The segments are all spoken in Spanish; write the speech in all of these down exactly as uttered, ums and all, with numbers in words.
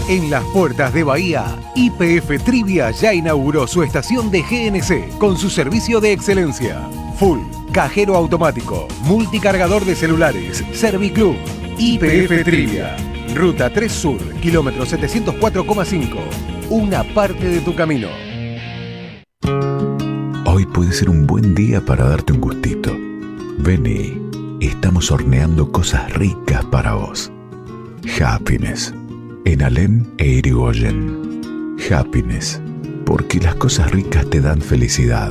En las puertas de Bahía, Y P F Trivia ya inauguró su estación de G N C con su servicio de excelencia. Full, cajero automático, multicargador de celulares, Serviclub. Y P F Trivia, Ruta tres Sur, kilómetro setecientos cuatro coma cinco. Una parte de tu camino. Hoy puede ser un buen día para darte un gustito. Vení, estamos horneando cosas ricas para vos. Happiness, en Alem e Irigoyen. Happiness, porque las cosas ricas te dan felicidad.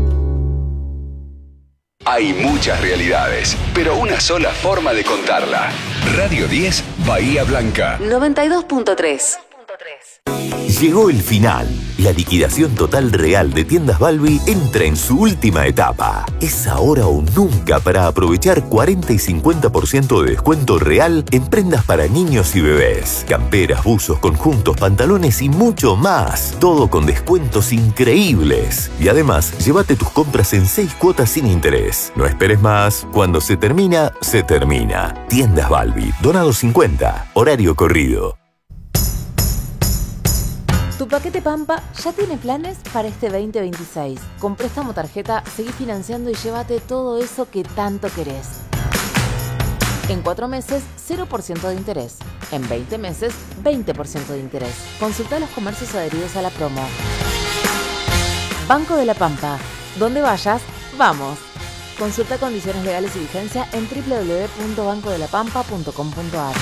Hay muchas realidades, pero una sola forma de contarla. Radio diez, Bahía Blanca. noventa y dos punto tres. Llegó el final. La liquidación total real de Tiendas Balbi entra en su última etapa. Es ahora o nunca para aprovechar cuarenta y cincuenta por ciento de descuento real en prendas para niños y bebés. Camperas, buzos, conjuntos, pantalones y mucho más. Todo con descuentos increíbles. Y además, llévate tus compras en seis cuotas sin interés. No esperes más. Cuando se termina, se termina. Tiendas Balbi. Donado cincuenta. Horario corrido. Tu paquete Pampa ya tiene planes para este veinte veintiséis. Con préstamo tarjeta, seguí financiando y llévate todo eso que tanto querés. En cuatro meses, cero por ciento de interés. En veinte meses, veinte por ciento de interés. Consulta los comercios adheridos a la promo. Banco de la Pampa. Donde vayas, vamos. Consulta condiciones legales y vigencia en doble u doble u doble u punto banco de la pampa punto com punto a r.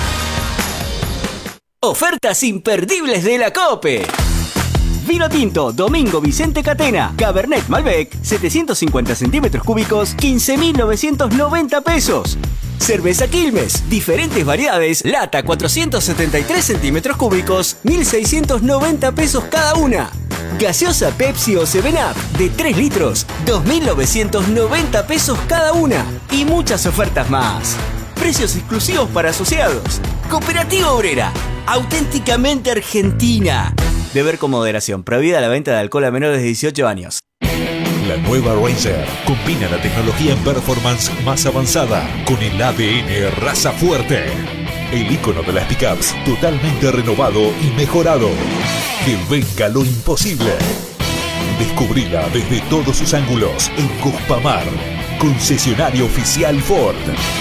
Ofertas imperdibles de la COPE. Vino tinto Domingo Vicente Catena Cabernet Malbec setecientos cincuenta centímetros cúbicos quince mil novecientos noventa pesos. Cerveza Quilmes, diferentes variedades, lata cuatrocientos setenta y tres centímetros cúbicos mil seiscientos noventa pesos cada una. Gaseosa Pepsi o seven up de tres litros dos mil novecientos noventa pesos cada una. Y muchas ofertas más. Precios exclusivos para asociados. Cooperativa Obrera, auténticamente argentina. Beber con moderación. Prohibida la venta de alcohol a menores de dieciocho años. La nueva Ranger combina la tecnología en performance más avanzada con el A D N raza fuerte. El icono de las pickups totalmente renovado y mejorado. Que venga lo imposible. Descubrila desde todos sus ángulos en Cuspamar, concesionario oficial Ford.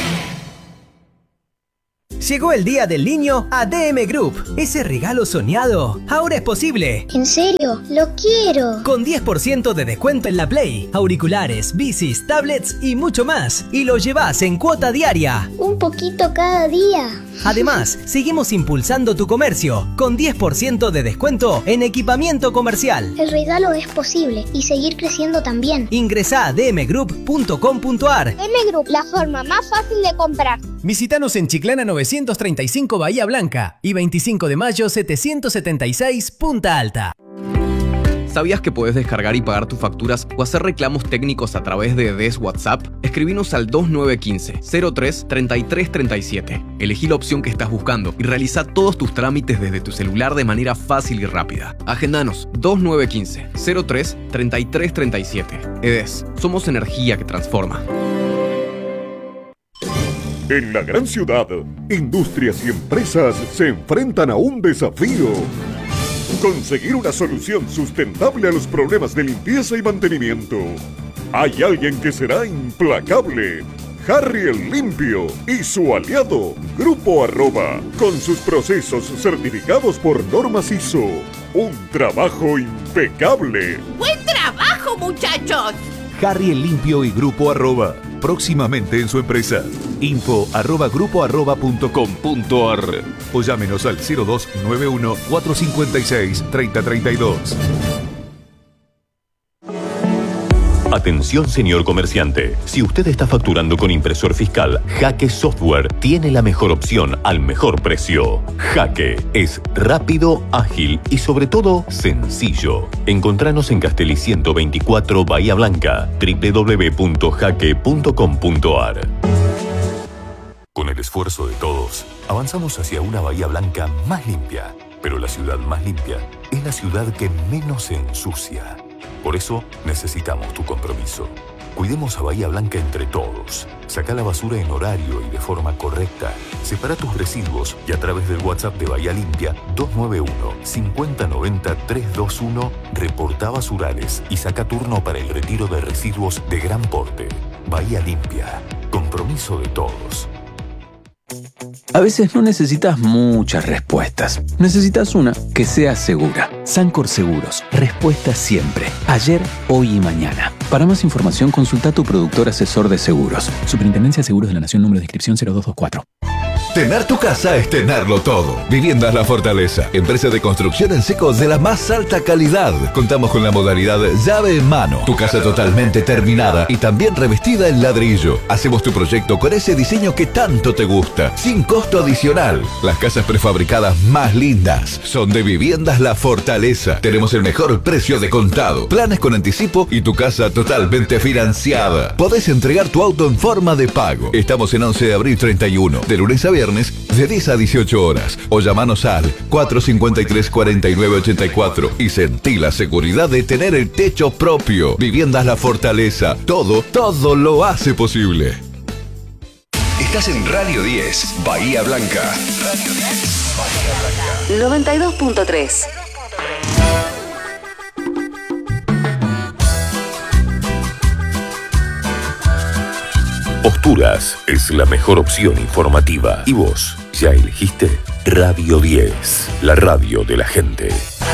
Llegó el Día del Niño a D M Group. Ese regalo soñado ahora es posible. ¿En serio? ¡Lo quiero! Con diez por ciento de descuento en la Play, auriculares, bicis, tablets y mucho más. Y lo llevas en cuota diaria. Un poquito cada día. Además, seguimos impulsando tu comercio con diez por ciento de descuento en equipamiento comercial. El regalo es posible y seguir creciendo también. Ingresá a d m group punto com punto a r. D M Group, la forma más fácil de comprar. Visítanos en Chiclana novecientos treinta y cinco Bahía Blanca y veinticinco de mayo setecientos setenta y seis Punta Alta. ¿Sabías que puedes descargar y pagar tus facturas o hacer reclamos técnicos a través de D E S WhatsApp? Escribinos al dos nueve uno cinco, cero tres, treinta y tres treinta y siete. Elegí la opción que estás buscando y realiza todos tus trámites desde tu celular de manera fácil y rápida. Agendanos dos nueve uno cinco, cero tres, treinta y tres treinta y siete. E D E S, somos energía que transforma. En la gran ciudad, industrias y empresas se enfrentan a un desafío. Conseguir una solución sustentable a los problemas de limpieza y mantenimiento. Hay alguien que será implacable. Harry el Limpio y su aliado, Grupo Arroba, con sus procesos certificados por normas I S O. Un trabajo impecable. ¡Buen trabajo, muchachos! Harry el Limpio y Grupo Arroba, próximamente en su empresa. Info arroba grupo arroba punto com punto a r o llámenos al cero dos nueve uno, cuatro cinco seis, tres cero tres dos. Atención, señor comerciante. Si usted está facturando con impresor fiscal, Jaque Software tiene la mejor opción al mejor precio. Jaque es rápido, ágil y sobre todo sencillo. Encontranos en Castelli ciento veinticuatro Bahía Blanca, doble u doble u doble u punto jaque punto com punto a r. Con el esfuerzo de todos, avanzamos hacia una Bahía Blanca más limpia. Pero la ciudad más limpia es la ciudad que menos se ensucia. Por eso necesitamos tu compromiso. Cuidemos a Bahía Blanca entre todos. Sacá la basura en horario y de forma correcta. Separa tus residuos y a través del WhatsApp de Bahía Limpia dos nueve uno, cinco cero nueve cero, tres dos uno reportá basurales y saca turno para el retiro de residuos de gran porte. Bahía Limpia. Compromiso de todos. A veces no necesitas muchas respuestas. Necesitas una que sea segura. Sancor Seguros. Respuesta siempre. Ayer, hoy y mañana. Para más información, consulta a tu productor asesor de seguros. Superintendencia de Seguros de la Nación, número de inscripción cero dos dos cuatro. Tener tu casa es tenerlo todo. Viviendas La Fortaleza, empresa de construcción en seco de la más alta calidad. Contamos con la modalidad llave en mano. Tu casa totalmente terminada y también revestida en ladrillo. Hacemos tu proyecto con ese diseño que tanto te gusta, sin costo adicional. Las casas prefabricadas más lindas son de Viviendas La Fortaleza. Tenemos el mejor precio de contado, planes con anticipo y tu casa totalmente financiada. Podés entregar tu auto en forma de pago. Estamos en once de abril treinta y uno, de lunes a viernes, de diez a dieciocho horas, o llamanos al cuatro cinco tres, cuatro nueve ocho cuatro y sentí la seguridad de tener el techo propio. Viviendas La Fortaleza, todo, todo lo hace posible. Estás en Radio diez, Bahía Blanca. Radio diez, Bahía Blanca. noventa y dos punto tres. Posturas es la mejor opción informativa. ¿Y vos ya elegiste? Radio diez, la radio de la gente.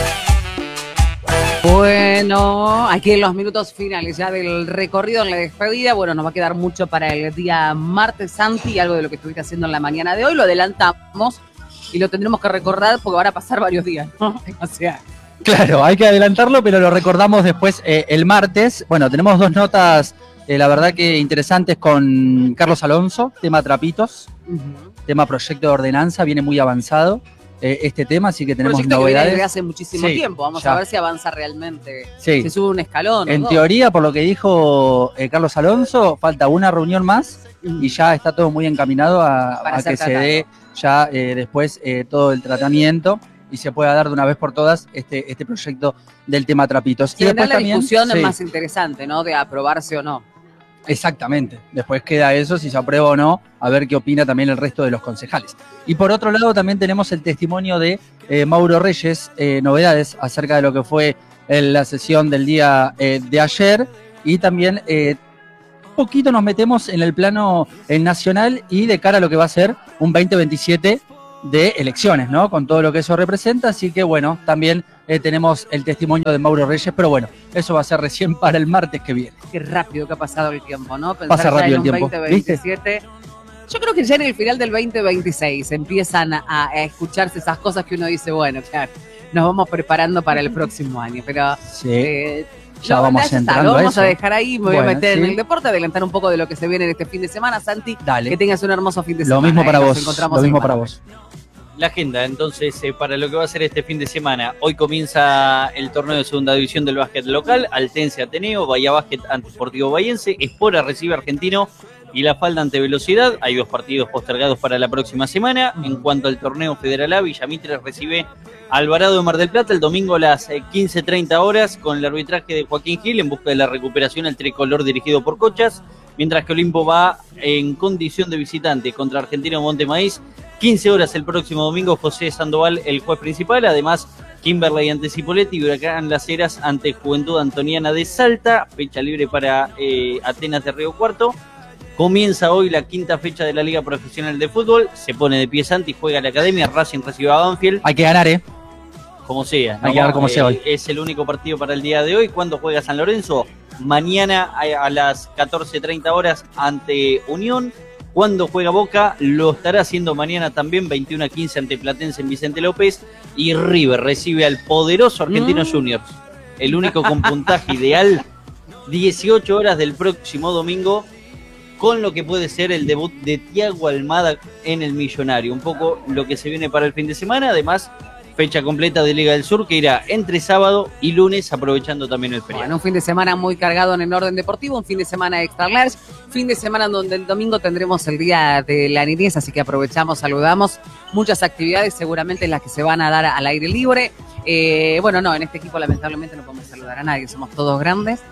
Bueno, aquí en los minutos finales ya del recorrido en la despedida. Bueno, nos va a quedar mucho para el día martes, Santi, algo de lo que estuviste haciendo en la mañana de hoy. Lo adelantamos y lo tendremos que recordar porque van a pasar varios días, ¿no? O sea... Claro, hay que adelantarlo, pero lo recordamos después eh, el martes. Bueno, tenemos dos notas, eh, la verdad que interesantes con Carlos Alonso, tema trapitos, uh-huh. tema proyecto de ordenanza, viene muy avanzado eh, este tema, así que tenemos proyecto novedades. Que viene desde hace muchísimo sí, tiempo, vamos ya. a ver si avanza realmente, sí. si sube un escalón. En ¿no? teoría, por lo que dijo eh, Carlos Alonso, falta una reunión más uh-huh. y ya está todo muy encaminado a, a que tratado. se dé ya eh, después eh, todo el tratamiento y se pueda dar de una vez por todas este, este proyecto del tema trapitos. Sí, y después la también, discusión sí. es más interesante, ¿no? De aprobarse o no. Exactamente. Después queda eso, si se aprueba o no, a ver qué opina también el resto de los concejales. Y por otro lado también tenemos el testimonio de eh, Mauro Reyes, eh, novedades acerca de lo que fue eh, la sesión del día eh, de ayer y también eh, un poquito nos metemos en el plano eh, nacional y de cara a lo que va a ser un veinte veintisiete de elecciones, ¿no? Con todo lo que eso representa, así que bueno, también eh, tenemos el testimonio de Mauro Reyes, pero bueno, eso va a ser recién para el martes que viene. Qué rápido que ha pasado el tiempo, ¿no? Pensar Pasa rápido el tiempo, veinte veintisiete. Yo creo que ya en el final del veinte veintiséis empiezan a, a escucharse esas cosas que uno dice, bueno, claro, nos vamos preparando para el próximo año, pero... Sí. Eh, Ya no, vamos ya entrando está, lo vamos a, eso. a dejar ahí, me voy bueno, a meter sí. en el deporte, adelantar un poco de lo que se viene en este fin de semana. Santi, Dale. que tengas un hermoso fin de lo semana. Mismo para eh. vos, Nos encontramos lo mismo el para martes. vos. La agenda, entonces, eh, para lo que va a ser este fin de semana. Hoy comienza el torneo de segunda división del básquet local, Altense Ateneo, Bahía Básquet ante Sportivo Bahiense, Espora recibe Argentino y La Falda ante Velocidad. Hay dos partidos postergados para la próxima semana. En cuanto al torneo Federal A, Villamitre recibe Alvarado de Mar del Plata el domingo a las quince treinta horas con el arbitraje de Joaquín Gil en busca de la recuperación al tricolor dirigido por Cochas, mientras que Olimpo va en condición de visitante contra Argentino Monte Maíz. quince horas el próximo domingo, José Sandoval el juez principal, además Kimberley ante Cipolletti y Huracán Las Heras ante Juventud Antoniana de Salta, fecha libre para eh, Atenas de Río Cuarto. Comienza hoy la quinta fecha de la Liga Profesional de Fútbol, se pone de pie Santi, juega la Academia, Racing recibe a Banfield. Hay que ganar, ¿eh? Como sea, ¿no? Hay que ganar como eh, sea hoy. Es el único partido para el día de hoy. ¿Cuándo juega San Lorenzo? Mañana a, a las catorce treinta horas ante Unión. Cuando juega Boca, lo estará haciendo mañana también, veintiuno a quince ante Platense en Vicente López. Y River recibe al poderoso Argentinos mm. Juniors, el único con puntaje ideal, dieciocho horas del próximo domingo, con lo que puede ser el debut de Thiago Almada en el Millonario. Un poco lo que se viene para el fin de semana, además fecha completa de Liga del Sur que irá entre sábado y lunes, aprovechando también el feriado. Bueno, un fin de semana muy cargado en el orden deportivo, un fin de semana extra large, fin de semana donde el domingo tendremos el Día de la Niñez, así que aprovechamos, saludamos, muchas actividades seguramente las que se van a dar al aire libre. Eh, bueno, no, en este equipo lamentablemente no podemos saludar a nadie, somos todos grandes.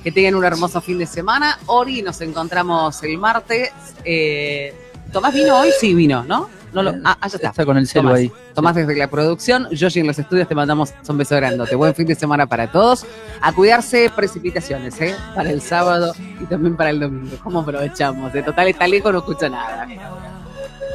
Que tengan un hermoso fin de semana. Ori, nos encontramos el martes. Eh, ¿Tomás vino hoy? Sí, vino, ¿no? No lo, ah, ya está. Está con el celu Tomás, ahí. Tomás desde la producción, Yoshi en los estudios, te mandamos un beso grandote. Buen fin de semana para todos. A cuidarse, precipitaciones, ¿eh? Para el sábado y también para el domingo. ¿Cómo aprovechamos? De total está lejos, no escucho nada.